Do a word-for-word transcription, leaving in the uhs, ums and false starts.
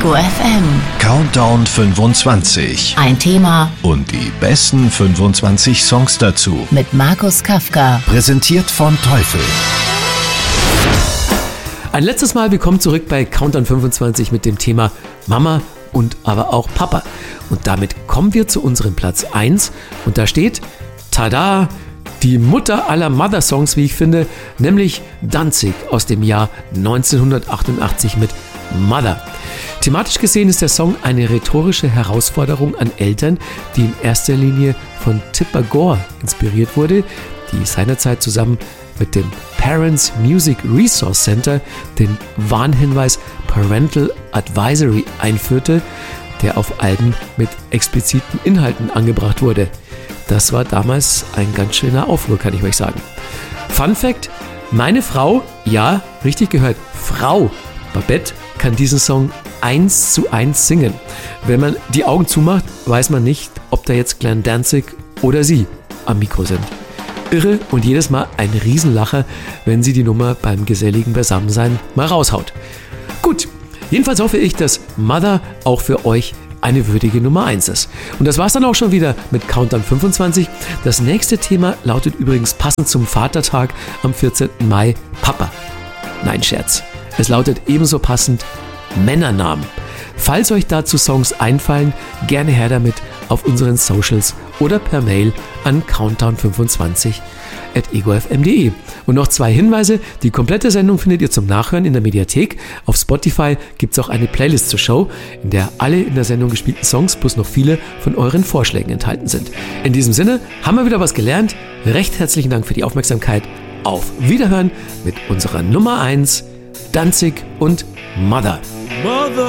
Ego F M. Countdown fünfundzwanzig. Ein Thema Und die besten fünfundzwanzig Songs dazu. mit Markus Kafka. Präsentiert von Teufel. Ein letztes Mal willkommen zurück bei Countdown fünfundzwanzig mit dem Thema Mama und aber auch Papa. Und damit kommen wir zu unserem Platz eins. Und da steht, tada, die Mutter aller Mother-Songs, wie ich finde, nämlich Danzig aus dem Jahr neunzehnhundertachtundachtzig mit Mother. Thematisch gesehen ist der Song eine rhetorische Herausforderung an Eltern, die in erster Linie von Tipper Gore inspiriert wurde, die seinerzeit zusammen mit dem Parents Music Resource Center den Warnhinweis Parental Advisory einführte, der auf Alben mit expliziten Inhalten angebracht wurde. Das war damals ein ganz schöner Aufruhr, kann ich euch sagen. Fun Fact, meine Frau, ja, richtig gehört, Frau Babette kann diesen Song eins zu eins singen. Wenn man die Augen zumacht, weiß man nicht, ob da jetzt Glenn Danzig oder sie am Mikro sind. Irre und jedes Mal ein Riesenlacher, wenn sie die Nummer beim geselligen Beisammensein mal raushaut. Gut, jedenfalls hoffe ich, dass Mother auch für euch eine würdige Nummer eins ist. Und das war's dann auch schon wieder mit Countdown fünfundzwanzig. Das nächste Thema lautet übrigens passend zum Vatertag am vierzehnten Mai Papa. Nein, Scherz. Es lautet ebenso passend Männernamen. Falls euch dazu Songs einfallen, gerne her damit auf unseren Socials oder per Mail an countdown fünfundzwanzig at ego f m punkt de. Und noch zwei Hinweise, die komplette Sendung findet ihr zum Nachhören in der Mediathek. Auf Spotify gibt es auch eine Playlist zur Show, in der alle in der Sendung gespielten Songs plus noch viele von euren Vorschlägen enthalten sind. In diesem Sinne haben wir wieder was gelernt. Recht herzlichen Dank für die Aufmerksamkeit. Auf Wiederhören mit unserer Nummer eins, Danzig und Mother. Mother.